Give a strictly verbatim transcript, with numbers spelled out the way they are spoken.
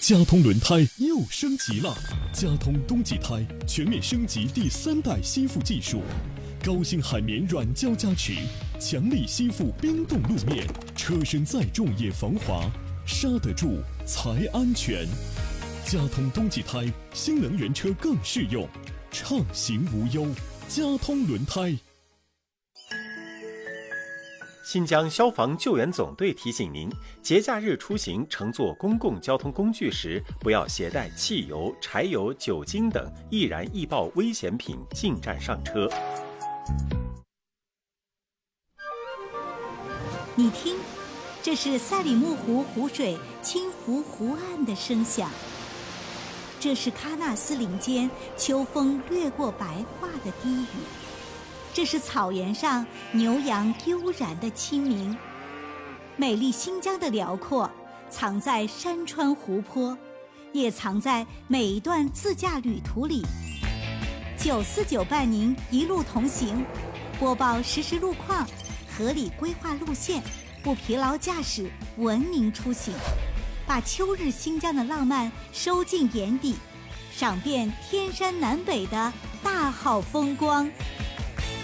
佳通轮胎又升级了，佳通冬季胎全面升级第三代吸附技术，高性海绵软胶加持，强力吸附冰冻路面，车身再重也防滑，刹得住才安全。佳通冬季胎，新能源车更适用，畅行无忧。佳通轮胎。 新疆消防救援总队提醒您，节假日出行乘坐公共交通工具时，不要携带汽油、柴油、酒精等易燃易爆危险品进站上车。 你听，这是赛里木湖湖水轻拂湖岸的声响，这是喀纳斯林间秋风掠过白桦的低语，这是草原上牛羊悠然的清明。美丽新疆的辽阔藏在山川湖泊，也藏在每一段自驾旅途里。九四九伴您一路同行，播报实时路况，合理规划路线，不疲劳驾驶，文明出行，把秋日新疆的浪漫收进眼底，赏遍天山南北的大好风光。